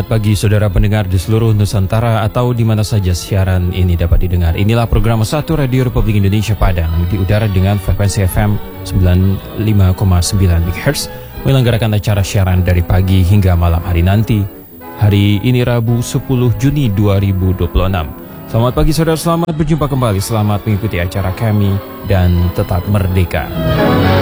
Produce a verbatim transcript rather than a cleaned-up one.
Selamat pagi saudara pendengar di seluruh Nusantara atau di mana saja siaran ini dapat didengar. Inilah program satu Radio Republik Indonesia Padang di udara dengan frekuensi F M sembilan puluh lima koma sembilan MHz menyelenggarakan acara siaran dari pagi hingga malam hari nanti. Hari ini Rabu sepuluh Juni dua ribu dua puluh enam. Selamat pagi saudara, selamat berjumpa kembali, selamat mengikuti acara kami dan tetap merdeka.